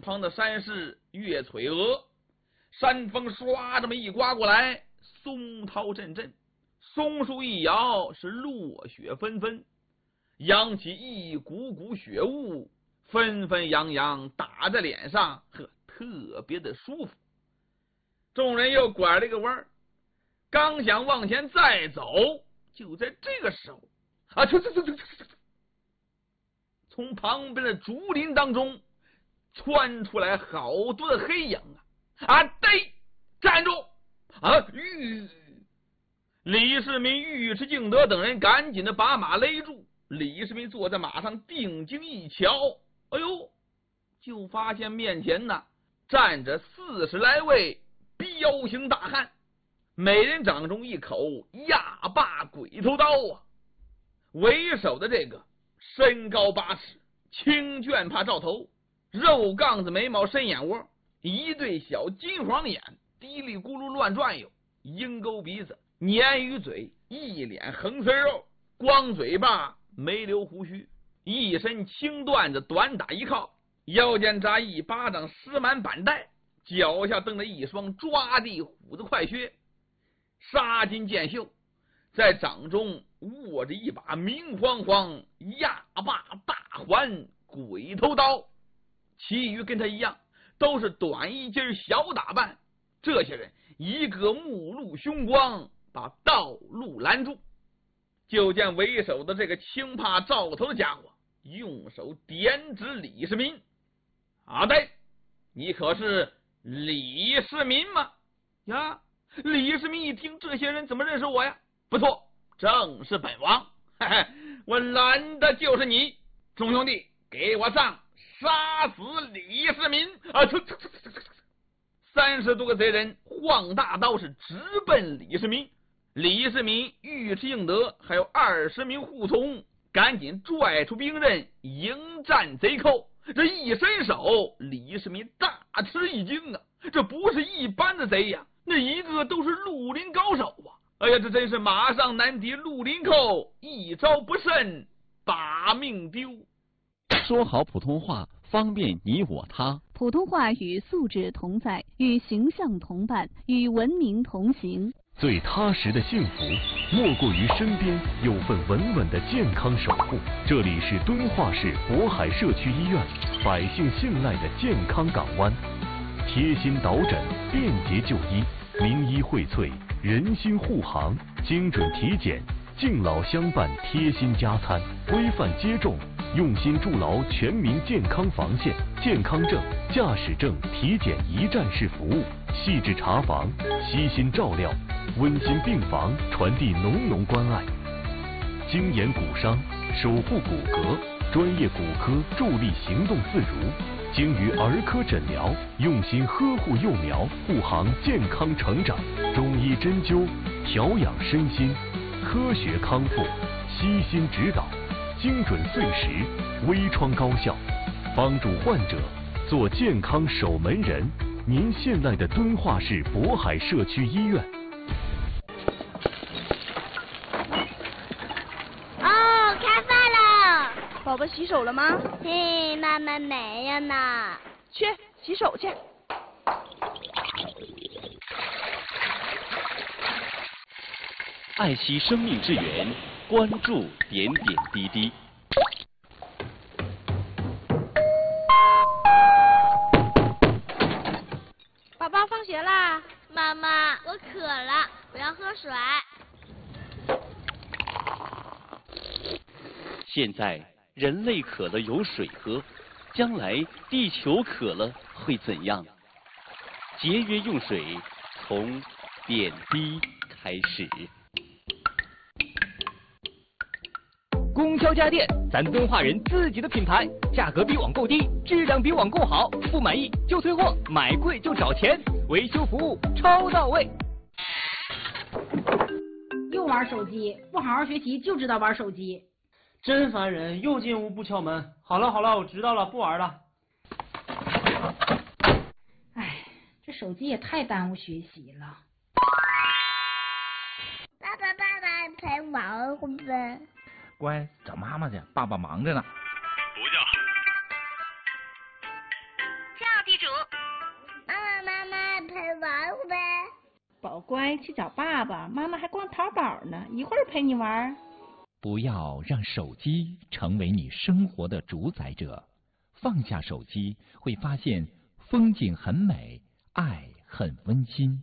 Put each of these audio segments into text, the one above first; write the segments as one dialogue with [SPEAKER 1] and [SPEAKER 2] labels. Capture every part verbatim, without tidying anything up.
[SPEAKER 1] 旁的山势越巍峨，山风唰这么一刮过来，松涛阵阵，松树一摇是落雪纷纷，扬起一股股雪雾，纷纷扬扬打在脸上，呵，特别的舒服。众人又拐了一个弯，刚想往前再走，就在这个时候啊，唰唰唰唰唰唰，从旁边的竹林当中窜出来好多的黑影啊！啊，对，站住！啊，吁！李世民、尉迟敬德等人赶紧的把马勒住。李世民坐在马上，定睛一瞧，哎呦，就发现面前呢站着四十来位彪形大汉，每人掌中一口压霸鬼头刀啊！为首的这个身高八尺，青卷帕罩头，肉杠子眉毛深眼窝，一对小金黄眼嘀里咕噜乱转悠，鹰钩鼻子，鲶鱼嘴，一脸横丝肉，光嘴巴没留胡须，一身青缎子短打一靠，腰间扎一巴掌湿满板带，脚下蹬着一双抓地虎的快靴，纱巾箭袖，在掌中握着一把明晃晃压霸大环鬼头刀。其余跟他一样都是短衣襟小打扮，这些人一个目露凶光，把道路拦住。就见为首的这个青帕罩头的家伙用手点指李世民：“阿呆，你可是李世民吗？”呀，李世民一听，这些人怎么认识我呀？不错，正是本王，嘿嘿，我拦的就是你。众兄弟，给我上，杀死李世民！啊！三十多个贼人晃大刀是直奔李世民。李世民、尉迟敬德还有二十名护从，赶紧拽出兵刃迎战贼寇。这一伸手，李世民大吃一惊啊！这不是一般的贼呀，那一个都是绿林高手啊！哎呀，这真是马上难敌绿林寇，一招不慎把命丢。
[SPEAKER 2] 说好普通话，方便你我他。
[SPEAKER 3] 普通话与素质同在，与形象同伴，与文明同行。
[SPEAKER 4] 最踏实的幸福，莫过于身边有份稳稳的健康守护。这里是敦化市渤海社区医院，百姓信赖的健康港湾，贴心导诊，便捷就医，名医荟萃，人心护航，精准体检，敬老相伴，贴心加餐，规范接种，用心筑牢全民健康防线。健康证、驾驶证体检一站式服务，细致查房，悉心照料，温馨病房传递浓浓关爱。精研骨伤，守护骨骼，专业骨科助力行动自如。精于儿科诊疗，用心呵护幼苗，护航健康成长。中医针灸，调养身心，科学康复，悉心指导，精准碎石，微创高效，帮助患者做健康守门人。您信赖的敦化市渤海社区医院。
[SPEAKER 5] 哦，开饭了！
[SPEAKER 6] 宝宝洗手了吗？
[SPEAKER 5] 嘿，妈妈没有呢。
[SPEAKER 6] 去洗手去。
[SPEAKER 2] 爱惜生命之源，关注点点滴滴。
[SPEAKER 6] 宝宝放学啦！
[SPEAKER 5] 妈妈，我渴了，我要喝水。
[SPEAKER 2] 现在人类渴了有水喝，将来地球渴了会怎样？节约用水，从点滴开始。
[SPEAKER 7] 供销家电，咱敦化人自己的品牌，价格比网购低，质量比网购好，不满意就退货，买贵就找钱，维修服务超到位。
[SPEAKER 8] 又玩手机，不好好学习就知道玩手机，
[SPEAKER 9] 真烦人！又进屋不敲门。好了好了，我知道了，不玩了。
[SPEAKER 8] 哎，这手机也太耽误学习了。
[SPEAKER 5] 爸爸爸爸，陪玩会呗。
[SPEAKER 10] 乖，找妈妈去，爸爸忙着呢。
[SPEAKER 5] 不叫。跳妈妈，妈妈陪玩会呗。
[SPEAKER 6] 宝乖，去找爸爸，妈妈还逛淘宝呢，一会儿陪你玩。
[SPEAKER 10] 不要让手机成为你生活的主宰者，放下手机，会发现风景很美，爱很温馨。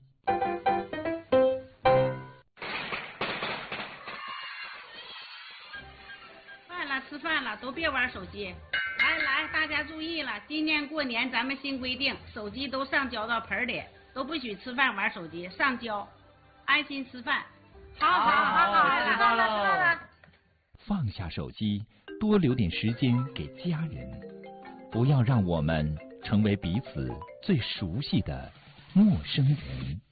[SPEAKER 8] 饭了，吃饭了，都别玩手机。来来，大家注意了，今年过年咱们新规定，手机都上交到盆里，都不许吃饭玩手机，上交，安心吃饭。好好好好，
[SPEAKER 9] 知道了。
[SPEAKER 10] 放下手机，多留点时间给家人，不要让我们成为彼此最熟悉的陌生人。